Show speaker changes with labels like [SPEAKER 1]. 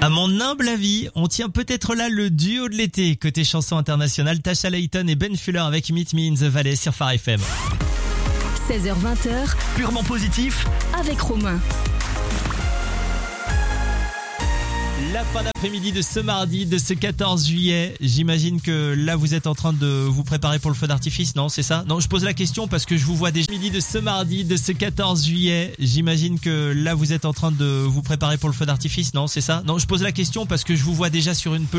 [SPEAKER 1] À mon humble avis, on tient peut-être là le duo de l'été. Côté chanson internationale, Tasha Layton et Ben Fuller avec Meet Me in the Valley sur Phare FM.
[SPEAKER 2] 16h20,
[SPEAKER 3] Purement positif.
[SPEAKER 2] avec Romain.
[SPEAKER 1] La fin d'après-midi de ce mardi, de ce 14 juillet. J'imagine que là, vous êtes en train de vous préparer pour le feu d'artifice, non? C'est ça? Non, je pose la question parce que je vous vois déjà midi de ce mardi, de ce 14 juillet. J'imagine que là, vous êtes en train de vous préparer pour le feu d'artifice, non? C'est ça? Non, je pose la question parce que je vous vois déjà sur une pelouse.